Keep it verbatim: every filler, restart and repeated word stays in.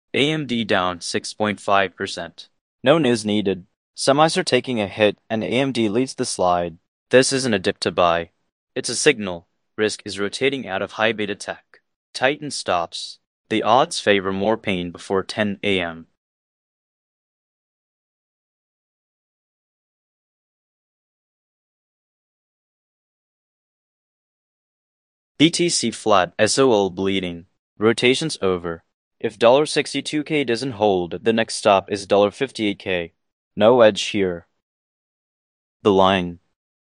A M D down six point five percent. No news needed. Semis are taking a hit and A M D leads the slide. This isn't a dip to buy. It's a signal. Risk is rotating out of high beta tech. Tighten stops. The odds favor more pain before ten A M B T C flat, S O L bleeding. Rotation's over. If sixty-two K doesn't hold, the next stop is fifty-eight K. No edge here. The line.